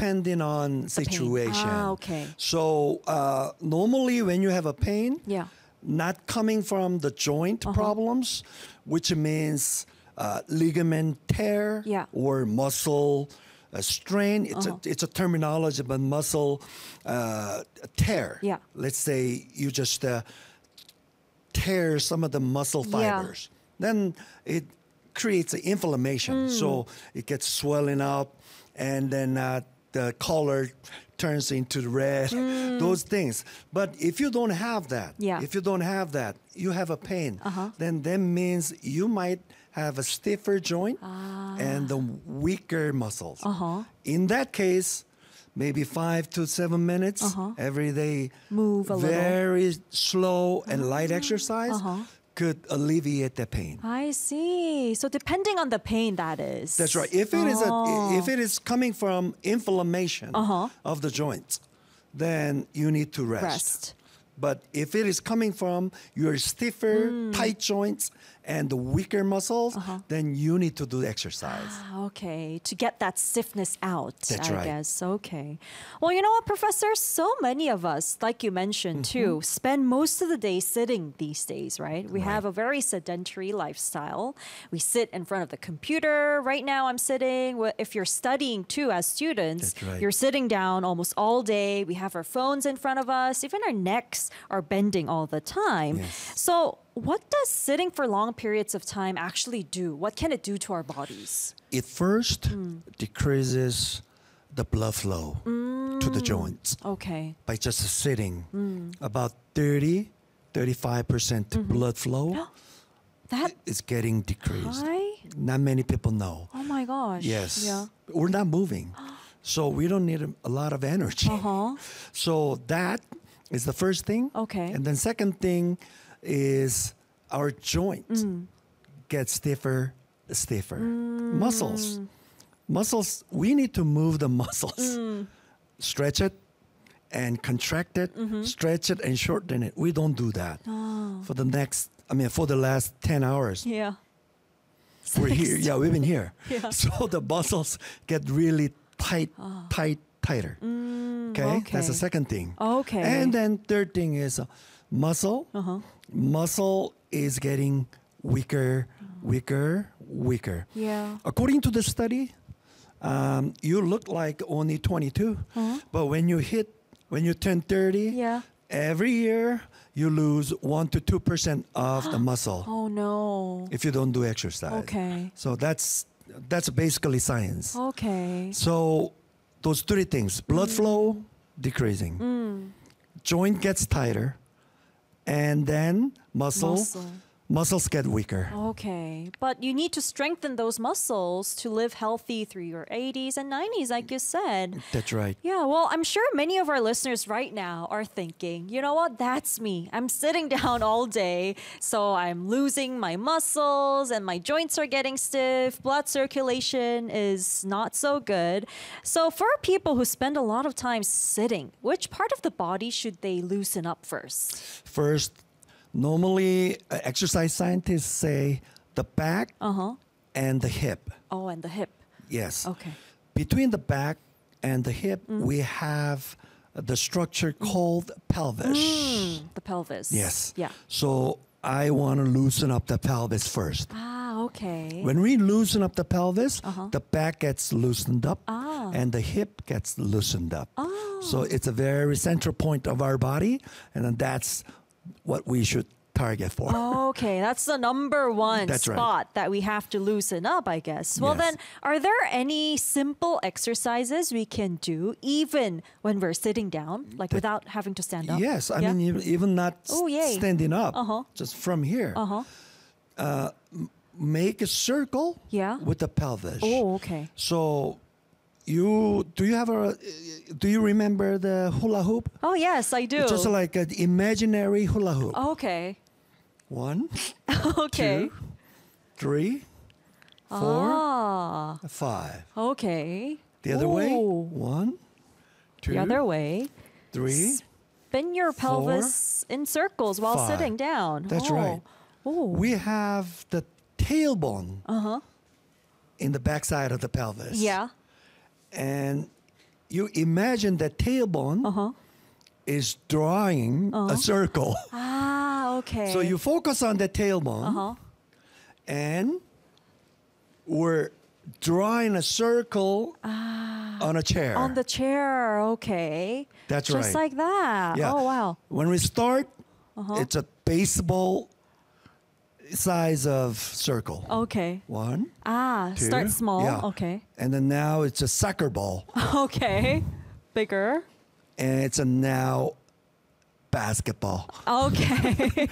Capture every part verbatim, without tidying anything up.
depending on situation. Ah, okay. So uh, normally when you have a pain, Yeah. not coming from the joint Uh-huh. problems, which means uh, ligament tear Yeah. or muscle uh, strain. It's Uh-huh. a it's a terminology, but muscle uh, tear. Yeah. Let's say you just uh, tear some of the muscle Yeah. fibers, then it creates an inflammation. Mm. So it gets swelling up, and then uh, the color turns into red. Those things. But if you don't have that, Yeah. if you don't have that, you have a pain. Uh-huh. Then that means you might have a stiffer joint and the weaker muscles. Ah. Uh-huh. In that case, maybe five to seven minutes Uh-huh. every day, Move a little. Ah. very slow and light exercise Uh-huh. could alleviate the pain. I see. So depending on the pain, that is. That's right. If it is Oh. a, if it is coming from inflammation Uh-huh. of the joints, then you need to rest. Rest. But if it is coming from your stiffer, Mm. tight joints and the weaker muscles, Uh-huh. then you need to do exercise. Ah, okay, to get that stiffness out, That's I right. guess. Okay. Well, you know what, Professor? So many of us, like you mentioned too, spend most of the day sitting these days, right? We have a very sedentary lifestyle. We sit in front of the computer. Right now, I'm sitting. Wh- If you're studying too as students, That's right. you're sitting down almost all day. We have our phones in front of us. Even our necks are bending all the time. Yes. So, what does sitting for long periods of time actually do? What can it do to our bodies? It first Hmm. decreases the blood flow to the joints Okay. by just sitting. Hmm. About thirty, thirty-five percent Mm-hmm. blood flow That is getting decreased. high? Not many people know. Oh my gosh. Yes. Yeah. We're not moving. So we don't need a, a lot of energy. Uh-huh. So that is the first thing. Okay. And then second thing is our joints Mm. get stiffer, stiffer. Mm. Muscles. Muscles, we need to move the muscles. Mm. Stretch it and contract it, Mm-hmm. stretch it and shorten it. We don't do that. Oh. For the next, I mean, for the last ten hours. Yeah. We're here. Six. Yeah, we've been here. Yeah. So the muscles get really tight, tight, tighter. okay? That's the okay. second thing. Okay. And then third thing is uh, muscle. Uh-huh. Muscle is getting weaker, weaker, weaker. Yeah. According to the study, um, you look like only twenty-two, but when you hit, when you turn thirty, Yeah. every year you lose one to two percent of the muscle Oh no. if you don't do exercise. Okay. So that's that's basically science. Okay. So those three things: blood Mm. flow decreasing, joint gets tighter, and then muscle, Muscle. muscles get weaker. Okay. But you need to strengthen those muscles to live healthy through your eighties and nineties, like you said. That's right. Yeah, well, I'm sure many of our listeners right now are thinking, you know what, that's me. I'm sitting down all day, so I'm losing my muscles and my joints are getting stiff. Blood circulation is not so good. So, for people who spend a lot of time sitting, which part of the body should they loosen up first? First, normally uh, exercise scientists say the back Uh huh. and the hip. Oh, and the hip. Yes. Okay. Between the back and the hip, Mm. we have the structure called pelvis. Mm, the pelvis. Yes. Yeah. So I want to loosen up the pelvis first. Ah, okay. When we loosen up the pelvis, Uh-huh. the back gets loosened up Ah. and the hip gets loosened up. Oh. So it's a very central point of our body, and then that's what we should target for. Okay, that's the number one That's right. spot that we have to loosen up, I guess. Well, Yes. then, are there any simple exercises we can do even when we're sitting down, like without having to stand up? Yes, I Yeah? mean, even- even not s- Oh, yay. standing up, Uh-huh. just from here. Uh huh. Make a circle Yeah. with the pelvis. Oh, okay. So you do you have a do you remember the hula hoop? Oh, yes, I do. It's just like an imaginary hula hoop. Okay. One, Okay. two, three, four, Ah, five. okay. The other way. Ooh. One, two, The other way. three. Spin your pelvis in circles while five. sitting down. That's oh. right. Oh. We have the tailbone Uh huh. in the backside of the pelvis. Yeah. And you imagine the tailbone Uh-huh. is drawing a circle. Ah, okay. So you focus on the tailbone, Uh-huh. and we're drawing a circle on a chair. On the chair, okay. That's Just right. like that. Yeah. Oh, wow. When we start, Uh-huh. it's a baseball size of circle. Okay. One, Ah, two. start small. Yeah. Okay. And then now it's a soccer ball. Okay. Bigger. And it's a now basketball. Okay.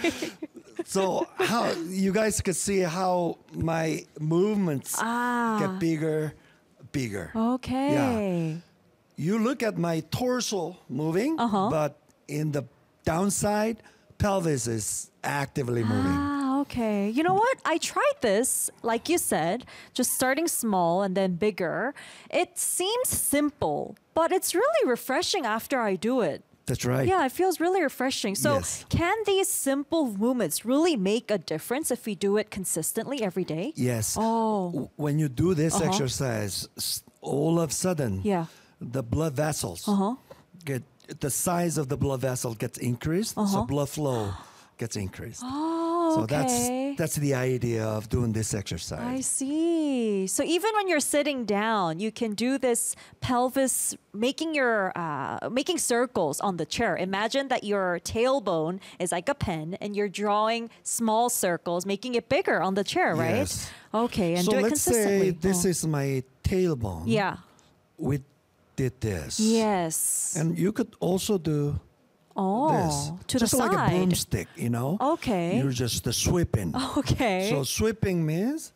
So how you guys could see how my movements ah. get bigger, bigger. Okay. You look at my torso moving, Uh-huh. but in the downside, pelvis is actively moving. Ah, okay. You know what? I tried this, like you said, just starting small and then bigger. It seems simple, but it's really refreshing after I do it. That's right. Yeah, it feels really refreshing. So, Yes. can these simple movements really make a difference if we do it consistently every day? Yes. Oh. W- When you do this Uh-huh. exercise, s- all of a sudden, Yeah. the blood vessels Uh-huh. get the size of the blood vessel gets increased, so Uh-huh. blood flow gets increased. Oh, So okay. that's that's the idea of doing this exercise. I see. So even when you're sitting down, you can do this pelvis, making your uh, making circles on the chair. Imagine that your tailbone is like a pen, and you're drawing small circles, making it bigger on the chair, right? Yes. Okay, and so do it let's consistently. say this Oh. is my tailbone. Yeah. We did this. Yes. And you could also do oh, this. to just the like side. a broomstick, you know? Okay. You're just uh, sweeping. Okay. So sweeping means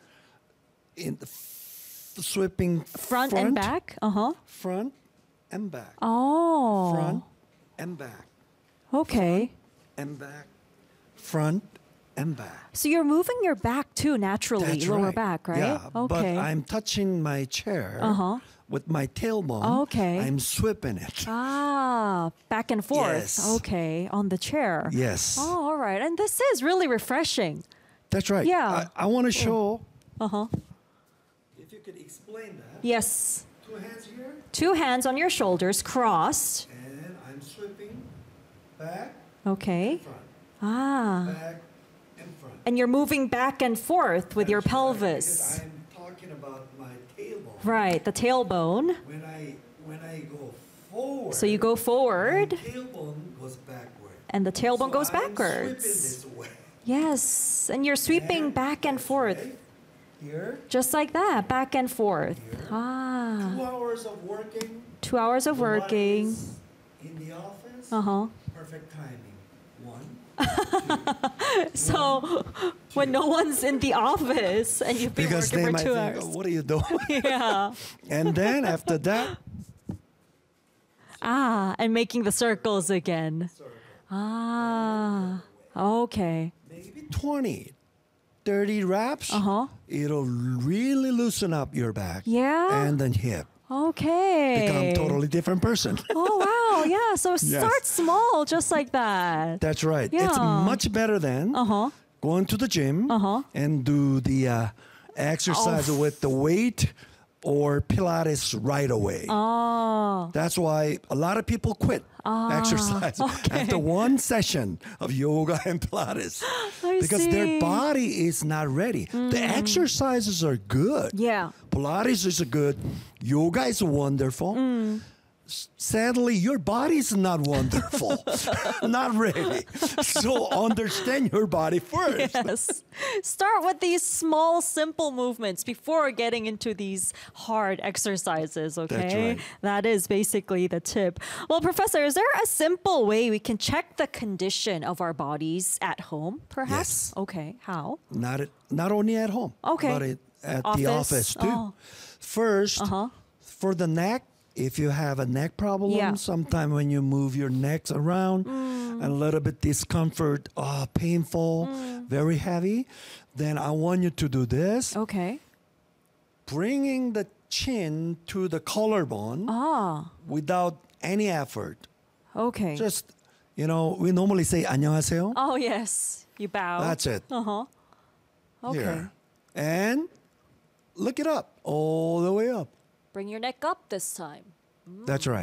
in the f- sweeping front, and back. Uh huh. front and back, Oh. front and back, Okay. and back, front and back. So you're moving your back too naturally, That's lower right. back, right? Yeah, but Okay. I'm touching my chair Uh-huh. with my tailbone. Okay. I'm sweeping it. Ah, back and forth. Yes. Okay, on the chair. Yes, Oh, all right. And this is really refreshing. that's right. Yeah. I, I want to show. Uh huh. If you could explain that. Yes. Two hands here, Two hands on your shoulders, crossed. and I'm sweeping back, Okay. front, Ah. back, and front. And you're moving back and forth with your That's right, pelvis. because I'm talking about my tailbone. Right, the tailbone. When I when I go forward, So you go forward, my tailbone goes backward. and the tailbone So goes I'm sweeping backwards. this way. Yes, and you're sweeping And back and that's forth. right. Here, Just like that, back and forth. Here. Ah. two hours of working. Two hours of The one working. is in the office. Uh huh. Perfect timing. One. So when no one's in the office and you've been Because working they for might two think, hours. "Oh, what are you doing?" Yeah. And then after that, Ah, and making the circles again. circle. Ah. Okay. Maybe twenty, thirty reps. Uh huh. It'll really loosen up your back. Yeah? And then hip. Okay. Become totally different person. Oh wow, yeah. So start small, just like that. That's right. It's Yeah. much better than Uh huh. going to the gym Uh-huh. and do the uh, exercise Oh. with the weight or Pilates right away. Oh. That's why a lot of people quit exercise Ah, okay. after one session of yoga and Pilates I because see. Mm. their body is not ready. The exercises are good. Yeah. Pilates is good. Yoga is wonderful. Mm. S- Sadly, your body is not wonderful, not ready. So understand your body first. Yes. Start with these small, simple movements before getting into these hard exercises, okay? right. That is basically the tip. Well, Professor, is there a simple way we can check the condition of our bodies at home, perhaps? Yes. Okay. How? Not at, not only at home, Okay. but it, at Office? the office too. Oh. First, Uh-huh. for the neck, if you have a neck problem, Yeah. Mm. sometime when you move your necks around, a little bit discomfort, oh, painful, Mm. very heavy, then I want you to do this, Okay. bringing the chin to the collarbone Ah. without any effort. Okay. Just, you know, we normally say 안녕하세요. oh, yes. You bow. That's it. Uh-huh. Okay. Here. And look it up all the way up. Bring your neck up this time. That's right.